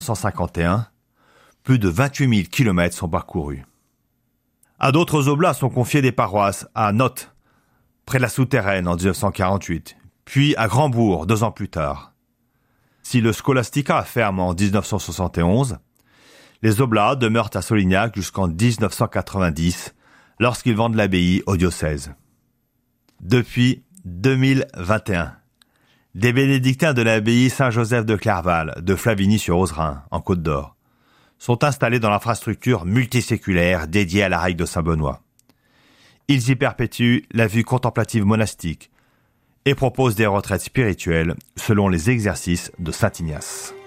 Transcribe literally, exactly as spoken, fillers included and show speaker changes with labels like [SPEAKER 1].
[SPEAKER 1] cent cinquante et un, plus de vingt-huit mille kilomètres sont parcourus. À d'autres oblats sont confiées des paroisses, à Noth, près de la Souterraine en dix-neuf cent quarante-huit, puis à Grandbourg deux ans plus tard. Si le Scholastica ferme en dix-neuf cent soixante et onze, les oblats demeurent à Solignac jusqu'en dix-neuf cent quatre-vingt-dix, lorsqu'ils vendent l'abbaye au diocèse. Depuis deux mille vingt et un, des bénédictins de l'abbaye Saint-Joseph de Clerval, de Flavigny-sur-Ozerain, en Côte d'Or, sont installés dans l'infrastructure multiséculaire dédiée à la Raille de Saint-Benoît. Ils y perpétuent la vie contemplative monastique et proposent des retraites spirituelles selon les exercices de saint Ignace.